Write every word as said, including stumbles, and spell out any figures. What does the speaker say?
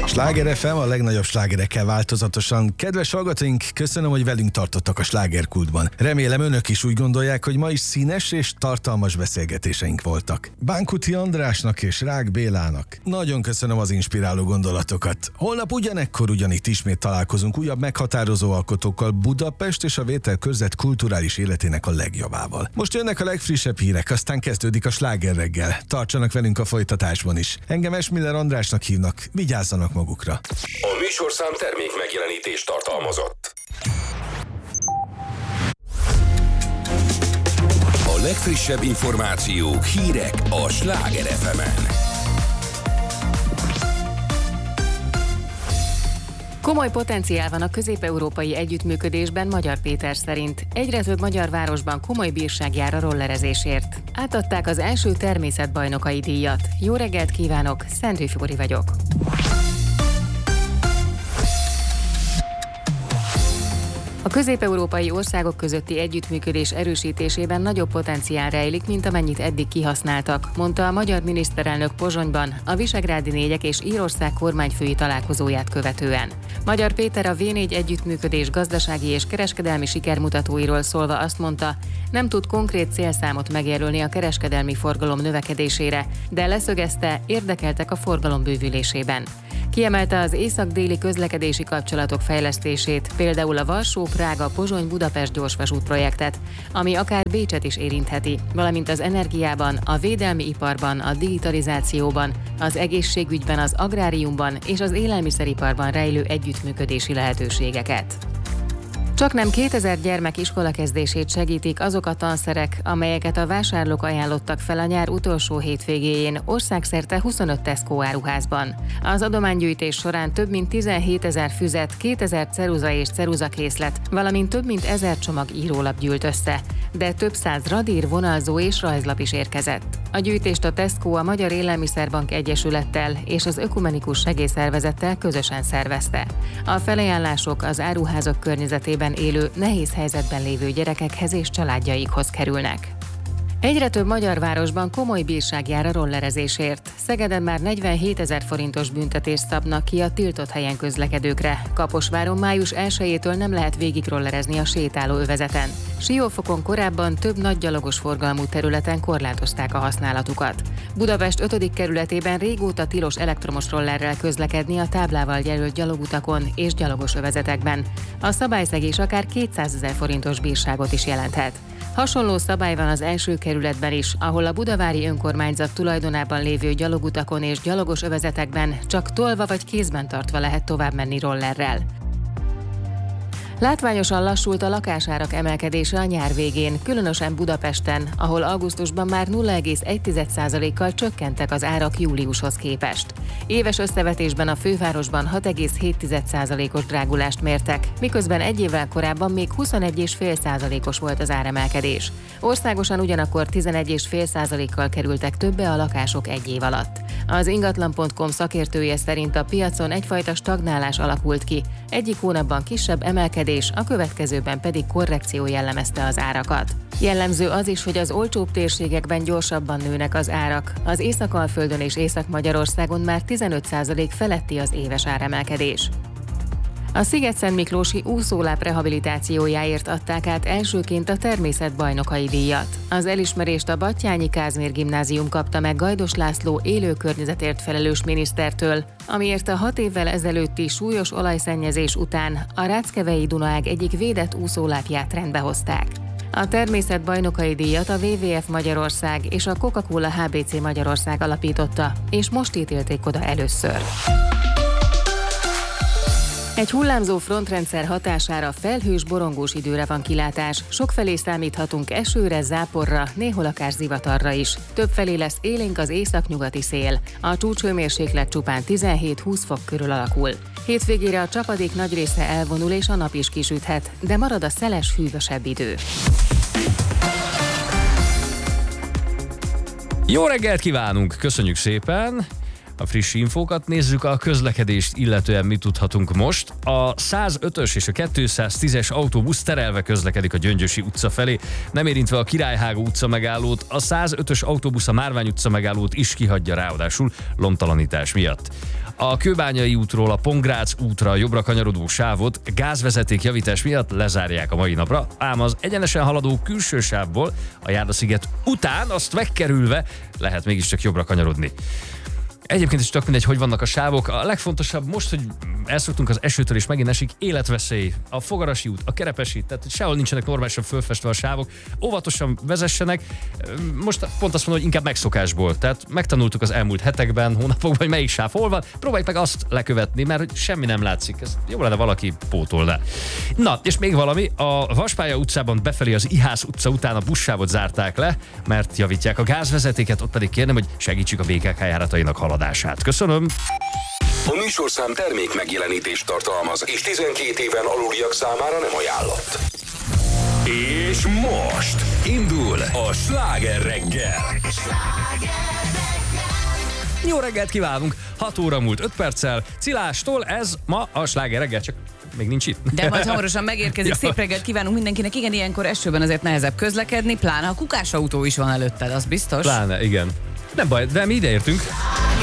Sláger ef em, a legnagyobb slágerekkel változatosan. Kedves hallgatóink, köszönöm, hogy velünk tartottak a slágerkultban. Remélem, önök is úgy gondolják, hogy ma is színes és tartalmas beszélgetéseink voltak. Bánkuti Andrásnak és Rák Bélának nagyon köszönöm az inspiráló gondolatokat. Holnap ugyanekkor ugyanitt ismét találkozunk újabb meghatározó alkotókkal, Budapest és a Vételkörzet kulturális életének a legjobbával. Most jönnek a legfrissebb hírek, aztán kezdődik a sláger reggel. Tartsanak velünk a folytatásban is. Engem Esmiller Andrásnak hívnak, vigyázzanak magukra. A műsorszám termék megjelenítést tartalmazott. A legfrissebb információk, hírek a Sláger ef emen. Komoly potenciál van a közép-európai együttműködésben Magyar Péter szerint. Egyre több magyar városban komoly bírság jár a rollerezésért. Átadták az első természetbajnokai díjat. Jó reggelt kívánok, Szendrű Fibori vagyok. A közép-európai országok közötti együttműködés erősítésében nagyobb potenciál rejlik, mint amennyit eddig kihasználtak, mondta a magyar miniszterelnök Pozsonyban a Visegrádi négyek és Írország kormányfői találkozóját követően. Magyar Péter a vé négy együttműködés gazdasági és kereskedelmi sikermutatóiról szólva azt mondta, nem tud konkrét célszámot megjelölni a kereskedelmi forgalom növekedésére, de leszögezte, érdekeltek a forgalom bővülésében. Kiemelte az észak-déli közlekedési kapcsolatok fejlesztését, például a Varsó-Prága-Pozsony-Budapest gyorsvasút projektet, ami akár Bécset is érintheti, valamint az energiában, a védelmi iparban, a digitalizációban, az egészségügyben, az agráriumban és az élelmiszeriparban rejlő együttműködési lehetőségeket. Csaknem kétezer gyermek iskolakezdését segítik azok a tanszerek, amelyeket a vásárlók ajánlottak fel a nyár utolsó hétvégéjén országszerte huszonöt Tesco áruházban. Az adománygyűjtés során több mint tizenhétezer füzet, kétezer ceruza és ceruzakészlet, valamint több mint ezer csomag írólap gyűlt össze, de több száz radír, vonalzó és rajzlap is érkezett. A gyűjtést a Tesco a Magyar Élelmiszerbank Egyesülettel és az Ökumenikus Segélyszervezettel közösen szervezte. A felajánlások az áruházak környezetében élő, nehéz helyzetben lévő gyerekekhez és családjaikhoz kerülnek. Egyre több magyar városban komoly bírság jár a rollerezésért. Szegeden már negyvenhétezer forintos büntetést szabnak ki a tiltott helyen közlekedőkre. Kaposváron május elsejétől nem lehet végig rollerezni a sétáló övezeten. Siófokon korábban több nagy gyalogos forgalmú területen korlátozták a használatukat. Budapest ötödik kerületében régóta tilos elektromos rollerrel közlekedni a táblával jelölt gyalogutakon és gyalogos övezetekben. A szabályszegés akár kétszázezer forintos bírságot is jelenthet. Hasonló szabály van az első kerületben is, ahol a budavári önkormányzat tulajdonában lévő gyalogutakon és gyalogos övezetekben csak tolva vagy kézben tartva lehet tovább menni rollerrel. Látványosan lassult a lakásárak emelkedése a nyár végén, különösen Budapesten, ahol augusztusban már nulla egész egy százalékkal csökkentek az árak júliushoz képest. Éves összevetésben a fővárosban hat egész hét százalékos drágulást mértek, miközben egy évvel korábban még huszonegy egész öt százalékos volt az áremelkedés. Országosan ugyanakkor tizenegy egész öt százalékkal kerültek többe a lakások egy év alatt. Az ingatlan pont com szakértője szerint a piacon egyfajta stagnálás alakult ki, egyik hónapban kisebb emelkedés, a következőben pedig korrekció jellemezte az árakat. Jellemző az is, hogy az olcsóbb térségekben gyorsabban nőnek az árak. Az Észak-Alföldön és Észak-Magyarországon már tizenöt százalék feletti az éves áremelkedés. A Szigetszentmiklósi úszóláp rehabilitációjáért adták át elsőként a természetbajnokai díjat. Az elismerést a Batthyányi Kázmér Gimnázium kapta meg Gajdos László élő környezetért felelős minisztertől, amiért a hat évvel ezelőtti súlyos olajszennyezés után a Ráckevei Dunaág egyik védett úszólápját rendbe hozták. A természetbajnokai díjat a dupla vé vé ef Magyarország és a Coca-Cola há bé cé Magyarország alapította, és most ítélték oda először. Egy hullámzó frontrendszer hatására felhős, borongós időre van kilátás. Sokfelé számíthatunk esőre, záporra, néhol akár zivatarra is. Többfelé lesz élénk az északnyugati szél. A csúcshőmérséklet csupán tizenhét-húsz fok körül alakul. Hétvégére a csapadék nagy része elvonul és a nap is kisüthet, de marad a szeles, hűvösebb idő. Jó reggelt kívánunk! Köszönjük szépen! A friss infókat nézzük, a közlekedést illetően mit tudhatunk most. A százötös és a kétszáztízes autóbusz terelve közlekedik a Gyöngyösi utca felé, nem érintve a Királyhágó utca megállót, a százötös autóbusz a Márvány utca megállót is kihagyja ráadásul lomtalanítás miatt. A Kőbányai útról a Pongrác útra jobbra kanyarodó sávot gázvezeték javítás miatt lezárják a mai napra, ám az egyenesen haladó külső sávból a Járdasziget után azt megkerülve lehet mégiscsak jobbra kanyarodni. Egyébként is csak mindegy, hogy vannak a sávok. A legfontosabb most, hogy elszoktunk az esőtől és megint esik, életveszély. A Fogarasi út, a Kerepesi, tehát sehol nincsenek normálisan fölfestve a sávok. Óvatosan vezessenek. Most pont azt mondom, hogy inkább megszokásból. Tehát megtanultuk az elmúlt hetekben, hónapokban, hogy melyik sáv hol van. Próbáljuk meg azt lekövetni, mert hogy semmi nem látszik. Ez jó lenne, valaki pótolná. Na, és még valami. A Vaspálya utcában befelé az Ihász utca után a buszsávot zárták le, mert javítják a gázvezetéket, ott pedig kérném, hogy segítsük a bé ká ká járatainak haladását. Köszönöm! A műsorszám termék megjelenítést tartalmaz, és tizenkét éven aluliak számára nem ajánlott. És most indul a Sláger reggel. Jó reggelt kívánunk! hat óra múlt öt perccel. Cilástól ez ma a Sláger reggel, csak még nincs itt. De majd hamarosan megérkezik. Szép reggelt kívánunk mindenkinek. Igen, ilyenkor esőben azért nehezebb közlekedni, pláne ha kukásautó is van előtted, az biztos. Pláne, igen. Nem baj, de mi ide értünk.